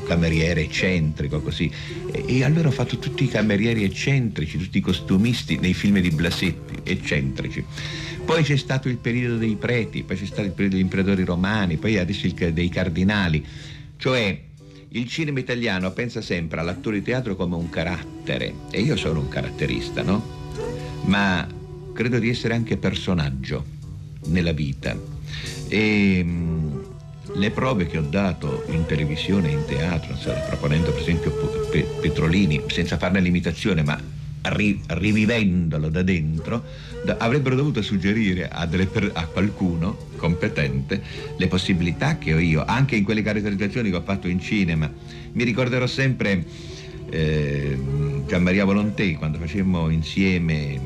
cameriere eccentrico, così, e allora ho fatto tutti i camerieri eccentrici, tutti i costumisti nei film di Blasetti eccentrici. Poi c'è stato il periodo dei preti, poi c'è stato il periodo degli imperatori romani, poi adesso dei cardinali. Cioè il cinema italiano pensa sempre all'attore di teatro come un carattere, e io sono un caratterista, no? Ma credo di essere anche personaggio nella vita, e le prove che ho dato in televisione e in teatro, proponendo per esempio Petrolini, senza farne l'imitazione ma rivivendolo da dentro, avrebbero dovuto suggerire a qualcuno competente le possibilità che ho io, anche in quelle caratterizzazioni che ho fatto in cinema. Mi ricorderò sempre Gian Maria Volonté, quando facemmo insieme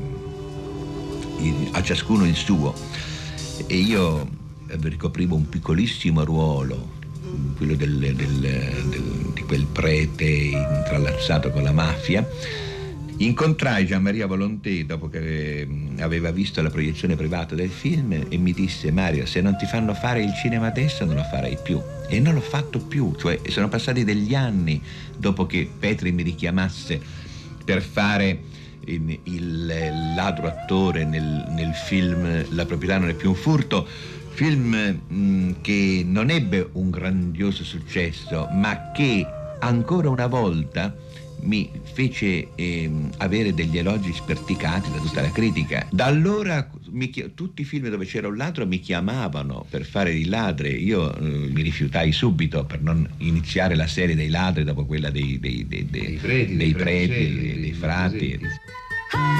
a ciascuno il suo, e io ricoprivo un piccolissimo ruolo, quello di quel prete intrallazzato con la mafia. Incontrai Gian Maria Volonté dopo che aveva visto la proiezione privata del film e mi disse: Mario, se non ti fanno fare il cinema adesso non lo farai più. E non l'ho fatto più, cioè sono passati degli anni dopo che Petri mi richiamasse per fare il ladro attore nel film La proprietà non è più un furto, film che non ebbe un grandioso successo, ma che ancora una volta mi fece avere degli elogi sperticati da tutta la critica. Da allora tutti i film dove c'era un ladro mi chiamavano per fare i ladri. Io mi rifiutai subito per non iniziare la serie dei ladri dopo quella dei preti, dei frati.